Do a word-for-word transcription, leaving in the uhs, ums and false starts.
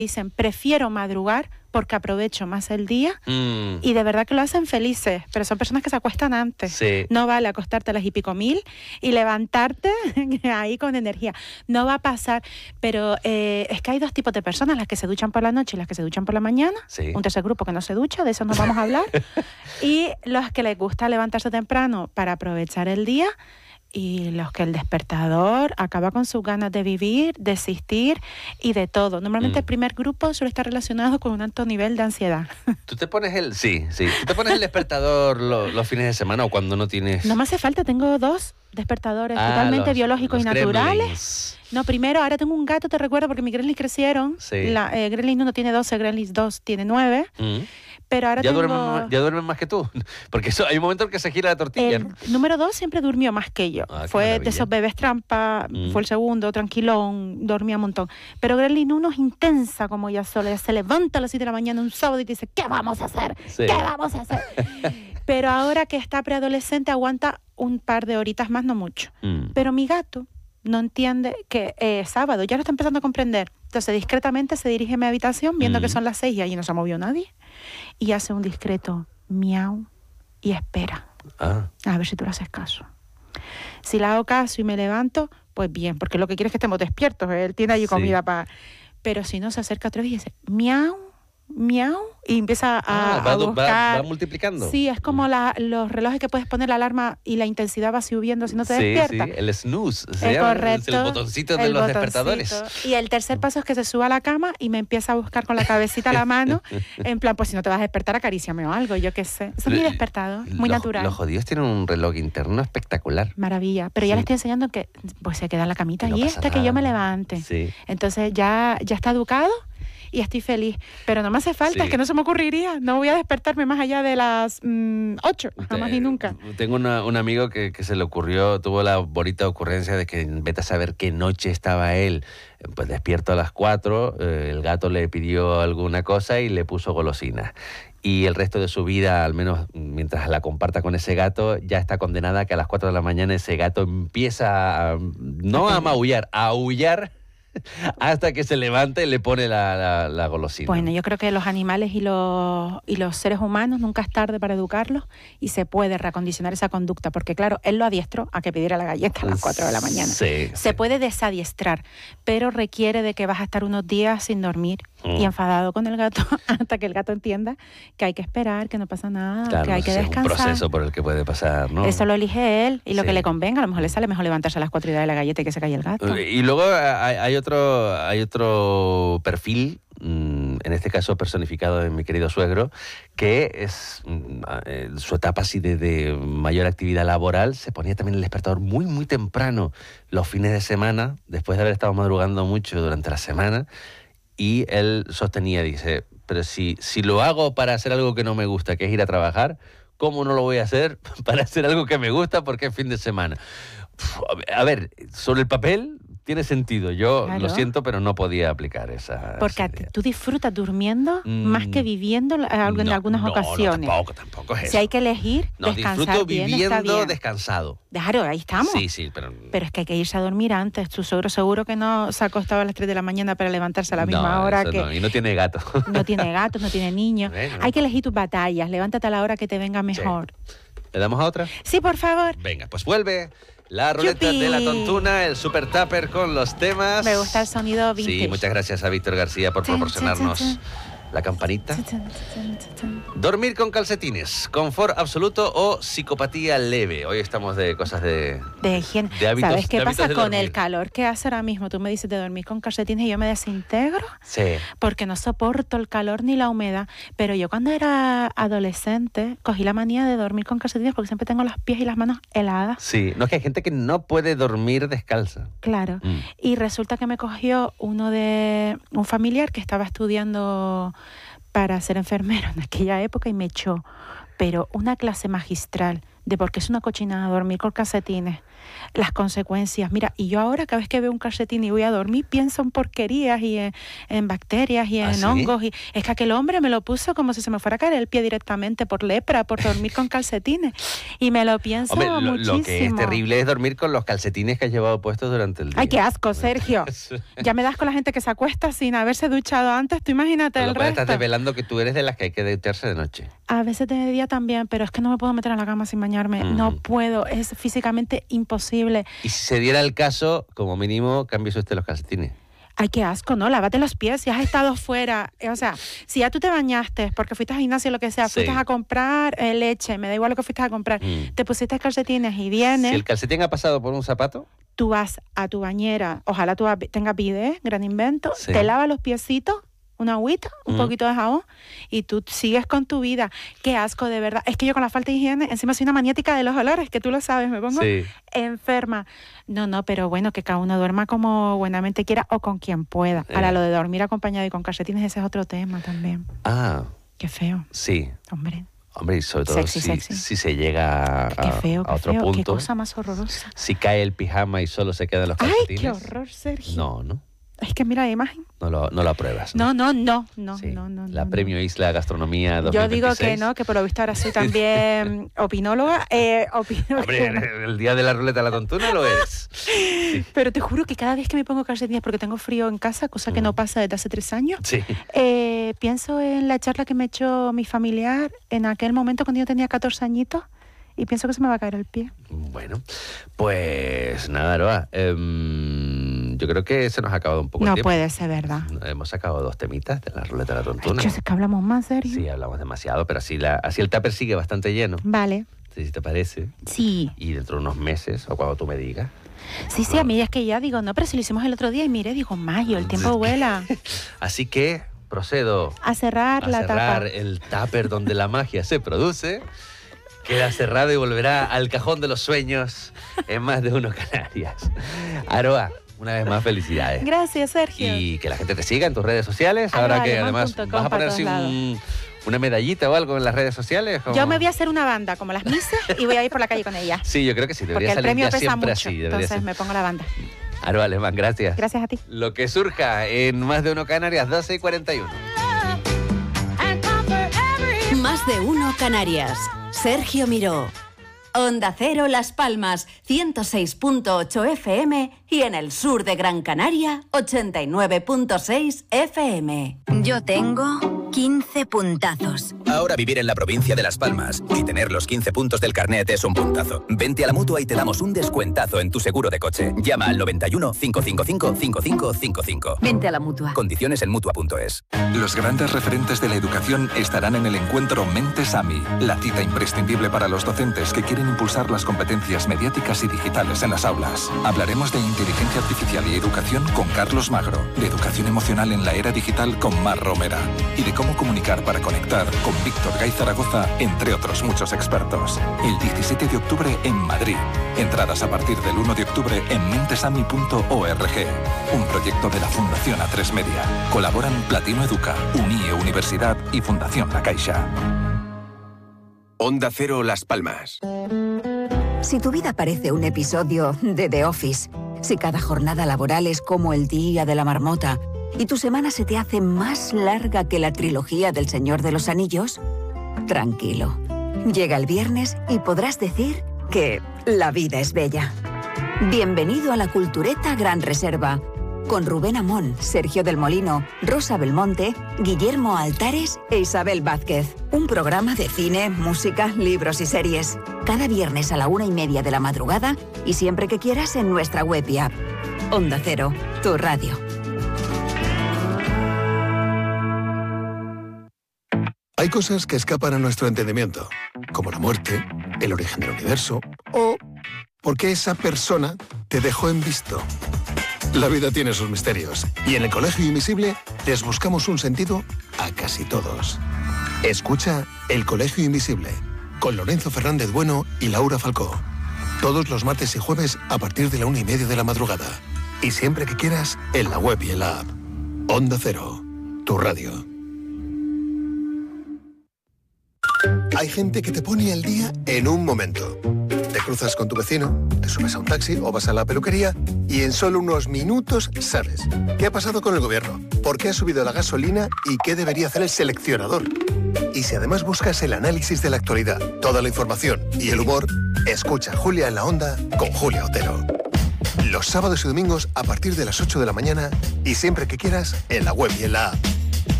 dicen, prefiero madrugar porque aprovecho más el día Mm. y de verdad que lo hacen felices, pero son personas que se acuestan antes. Sí. No vale acostarte a las y pico mil y levantarte ahí con energía. No va a pasar, pero eh, es que hay dos tipos de personas, las que se duchan por la noche y las que se duchan por la mañana. Sí. Un tercer grupo que no se ducha, de eso no vamos a hablar. Y los que les gusta levantarse temprano para aprovechar el día. Y los que el despertador acaba con sus ganas de vivir, de existir y de todo. Normalmente Mm. el primer grupo suele estar relacionado con un alto nivel de ansiedad. ¿Tú te pones el... Sí, sí. ¿Tú te pones el despertador lo- los fines de semana o cuando no tienes...? No me hace falta, tengo dos despertadores Ah, totalmente los- biológicos los y naturales. gremlins. No, primero, ahora tengo un gato, te recuerdo, porque mis gremlins crecieron. Sí. La, eh, Gremlin uno tiene doce, Gremlins dos tiene nueve. Mm. Pero ahora ¿Ya, tengo... duermen, más- ¿Ya duermen más que tú? Porque eso, hay un momento en que se gira la tortilla, El ¿no? número dos siempre durmió más que yo. Ah, qué fue maravilla. de esos bebés trampa, Mm. fue el segundo, tranquilón, dormía un montón. Pero Gremlin uno es intensa como ella sola. Ella se levanta a las siete de la mañana un sábado y te dice, ¿qué vamos a hacer? Sí. ¿Qué vamos a hacer? Pero ahora que está preadolescente aguanta un par de horitas más, no mucho. Mm. Pero mi gato no entiende que es sábado, ya lo está empezando a comprender. Entonces discretamente se dirige a mi habitación viendo Mm. que son las seis y allí no se movió nadie. Y hace un discreto miau y espera. Ah. A ver si tú le haces caso. Si le hago caso y me levanto, pues bien, porque lo que quiere es que estemos despiertos. Él tiene allí Sí. comida para... Pero si no, se acerca otra vez y dice, miau, miau, y empieza a, Ah, va, a du- va- buscar... va multiplicando. Sí, es como la, los relojes que puedes poner la alarma y la intensidad va subiendo si no te Sí, despierta. sí, el snooze. Se Eh, llama, correcto. Es el botoncito de el los botoncito. despertadores. Y el tercer paso es que se suba a la cama y me empieza a buscar con la cabecita a la mano, en plan, pues si no te vas a despertar, acaríciame o algo, yo qué sé. Eso es mi despertador, muy los, natural. Los jodidos tienen un reloj interno espectacular. Maravilla. Pero ya Sí. le estoy enseñando que pues se queda en la camita Que no y pasa hasta que yo nada. me levante. Sí. Entonces ya, ya está educado y estoy feliz. Pero no me hace falta, Sí. es que no se me ocurriría. No voy a despertarme más allá de las mm, ocho, jamás Te- ni nunca. Tengo una- un amigo que, que se le ocurrió, tuvo la bonita ocurrencia de que vete a saber qué noche estaba él. eh, Pues despierto a las cuatro, eh, el gato le pidió alguna cosa y le puso golosinas. Y el resto de su vida, al menos mientras la comparta con ese gato, ya está condenada a que a las cuatro de la mañana ese gato empieza a, no a maullar, a aullar hasta que se levanta y le pone la, la, la golosina. Bueno, yo creo que los animales y los, y los seres humanos nunca es tarde para educarlos y se puede reacondicionar esa conducta, porque claro, él lo adiestró a que pidiera la galleta a las cuatro de la mañana. Sí, Se sí. puede desadiestrar, pero requiere de que vas a estar unos días sin dormir Mm. y enfadado con el gato hasta que el gato entienda que hay que esperar, que no pasa nada, Claro, que hay no que sé si es un descansar. proceso por el que puede pasar, ¿no? Eso lo elige él y lo Sí. que le convenga. A lo mejor le sale mejor levantarse a las cuatro y darle la galleta y que se calle el gato. Y luego hay, hay otro, hay otro perfil, mm, en este caso personificado en mi querido suegro, que es mm, eh, su etapa así de, de mayor actividad laboral, se ponía también el despertador muy, muy temprano los fines de semana, después de haber estado madrugando mucho durante la semana, y él sostenía, dice, pero si, si lo hago para hacer algo que no me gusta, que es ir a trabajar, ¿cómo no lo voy a hacer para hacer algo que me gusta porque es fin de semana? Uf, a ver, sobre el papel tiene sentido. Yo Claro. lo siento, pero no podía aplicar esa. Porque esa a ti- idea. tú disfrutas durmiendo Mm, más que viviendo en algu- en No, algunas no, ocasiones. No, tampoco, tampoco es eso. Si hay que elegir, No, descansar disfruto bien, viviendo está bien. descansado. Claro, ahí estamos. Sí, sí, pero. Pero es que hay que irse a dormir antes. Tu suegro seguro que no se ha acostado a las tres de la mañana para levantarse a la misma no, hora eso que no, y no tiene gato. no tiene gatos, no tiene niños. Bueno. Hay que elegir tus batallas. Levántate a la hora que te venga mejor. ¿Le damos a otra? Sí, por favor. Venga, pues vuelve la ruleta ¡Yupi! de la tontuna, el super tupper con los temas. Me gusta el sonido vintage. Sí, muchas gracias a Víctor García por Chan, proporcionarnos chan, chan, la campanita. Chan, chan, chan, chan, chan. Dormir con calcetines, confort absoluto o psicopatía leve. Hoy estamos de cosas de... De higiene. De hábitos- ¿Sabes qué de hábitos pasa de con dormir. el calor que hace ahora mismo? Tú me dices de dormir con calcetines y yo me desintegro Sí. porque no soporto el calor ni la humedad. Pero yo cuando era adolescente cogí la manía de dormir con calcetines porque siempre tengo los pies y las manos heladas. Sí, no es que hay gente que no puede dormir descalza. Claro. Mm. Y resulta que me cogió uno de un familiar que estaba estudiando para ser enfermero en aquella época y me echó, pero una clase magistral. de por qué es una cochinada dormir con calcetines, las consecuencias. Mira, y yo ahora cada vez que veo un calcetín y voy a dormir, pienso en porquerías y en, en bacterias y en ¿Ah, sí? hongos. Y es que aquel hombre me lo puso como si se me fuera a caer el pie directamente por lepra, por dormir con calcetines. Y me lo pienso Hombre, lo, muchísimo. lo que es terrible es dormir con los calcetines que has llevado puestos durante el día. Ay, qué asco, Sergio. Ya me das con la gente que se acuesta sin haberse duchado antes. Tú imagínate Con el lo cual resto. estás desvelando que tú eres de las que hay que ducharse de noche. A veces de día también, pero es que no me puedo meter en la cama sin bañarme. Mm. No puedo, es físicamente imposible. Y si se diera el caso, como mínimo, cámbiese usted los calcetines. Ay, qué asco, ¿no? Lávate los pies si has estado fuera. O sea, si ya tú te bañaste porque fuiste al gimnasio o lo que sea, Sí. fuiste a comprar eh, leche, me da igual lo que fuiste a comprar, Mm. te pusiste calcetines y vienes, Si el calcetín ha pasado por un zapato, tú vas a tu bañera, ojalá tú tengas bidet, gran invento, Sí. te lavas los piecitos, una agüita, un Mm. poquito de jabón y tú sigues con tu vida. Qué asco, de verdad. Es que yo con la falta de higiene, encima soy una maniática de los olores, que tú lo sabes, me pongo sí. enferma. No, no, pero bueno, que cada uno duerma como buenamente quiera o con quien pueda. Eh. Ahora, lo de dormir acompañado y con calcetines, ese es otro tema también. Ah, Qué feo, sí. hombre. Hombre, y sobre todo Sexy, si, sexy. si se llega a, Qué feo, a qué otro feo. Qué punto. cosa más horrorosa. Si cae el pijama y solo se quedan los Ay, calcetines. qué horror, Sergio. No, no. Es que mira la imagen. No lo, no lo apruebas. No, no, no, no, Sí. no, no. La no, Premio no. Isla Gastronomía dos mil Yo veintiséis. digo que no, que por lo visto ahora soy también opinóloga. Eh, opino que Hombre, no. el día de la ruleta de la tontuna lo eres. Pero te juro que cada vez que me pongo calcetines porque tengo frío en casa, cosa que no pasa desde hace tres años, Sí. eh, pienso en la charla que me echó mi familiar en aquel momento cuando yo tenía catorce añitos y pienso que se me va a caer el pie. Bueno, pues nada, Aroa. em, yo creo que se nos ha acabado un poco No el tiempo. puede ser verdad. Hemos sacado dos temitas de la ruleta de la Ay, tontuna. yo sé que hablamos más, serio. Sí, hablamos demasiado, pero así, la, así el tupper sigue bastante lleno. Vale. Si te parece. Sí. Y dentro de unos meses, o cuando tú me digas. Sí, sí, a mí es que ya digo, no, pero si lo hicimos el otro día y mire, digo, mayo, el tiempo vuela. Así que procedo A cerrar a la cerrar tapa. el tupper donde la magia se produce. Queda cerrado y volverá al cajón de los sueños en Más de Uno Canarias. Aroa, una vez más, felicidades. Gracias, Sergio. Y que la gente te siga en tus redes sociales. Aroa Ahora que alemán además punto com vas a para poner así todos un- una medallita o algo en las redes sociales. ¿o? Yo me voy a hacer una banda, como las misas, y voy a ir por la calle con ella. Sí, yo creo que sí. Porque Debería el salir premio ya pesa siempre mucho, así. Debería entonces ser. me pongo la banda. Aroa Alemán, gracias. Gracias a ti. Lo que surja en Más de Uno Canarias, doce y cuarenta y uno. Más de Uno Canarias. Sergio Miró. Onda Cero Las Palmas, ciento seis punto ocho F M y en el sur de Gran Canaria, ochenta y nueve punto seis F M. Yo tengo quince puntazos. Ahora vivir en la provincia de Las Palmas y tener los quince puntos del carnet es un puntazo. Vente a la Mutua y te damos un descuentazo en tu seguro de coche. Llama al noventa y uno, cinco cinco cinco, cinco cinco cinco cinco. Vente a la Mutua. Condiciones en Mutua punto es. Los grandes referentes de la educación estarán en el encuentro Mentes AMI, la cita imprescindible para los docentes que quieren impulsar las competencias mediáticas y digitales en las aulas. Hablaremos de inteligencia artificial y educación con Carlos Magro, de educación emocional en la era digital con Mar Romera y de cómo comunicar para conectar con Víctor Gay Zaragoza, entre otros muchos expertos. El diecisiete de octubre en Madrid. Entradas a partir del uno de octubre en mentesami punto org. Un proyecto de la Fundación A tres Media. Colaboran Platino Educa, Unie Universidad y Fundación La Caixa. Onda Cero Las Palmas. Si tu vida parece un episodio de The Office, si cada jornada laboral es como el día de la marmota y tu semana se te hace más larga que la trilogía del Señor de los Anillos, tranquilo. Llega el viernes y podrás decir que la vida es bella. Bienvenido a la Cultureta Gran Reserva, con Rubén Amón, Sergio del Molino, Rosa Belmonte, Guillermo Altares e Isabel Vázquez. Un programa de cine, música, libros y series. Cada viernes a la una y media de la madrugada y siempre que quieras en nuestra web y app. Onda Cero, tu radio. Hay cosas que escapan a nuestro entendimiento, como la muerte, el origen del universo o por qué esa persona te dejó en visto. La vida tiene sus misterios y en el Colegio Invisible les buscamos un sentido a casi todos. Escucha El Colegio Invisible con Lorenzo Fernández Bueno y Laura Falcó. Todos los martes y jueves a partir de la una y media de la madrugada. Y siempre que quieras, en la web y en la app. Onda Cero, tu radio. Hay gente que te pone al día en un momento. Te cruzas con tu vecino, te subes a un taxi o vas a la peluquería y en solo unos minutos sabes qué ha pasado con el gobierno, por qué ha subido la gasolina y qué debería hacer el seleccionador. Y si además buscas el análisis de la actualidad, toda la información y el humor, escucha Julia en la Onda con Julia Otero. Los sábados y domingos a partir de las ocho de la mañana y siempre que quieras en la web y en la app.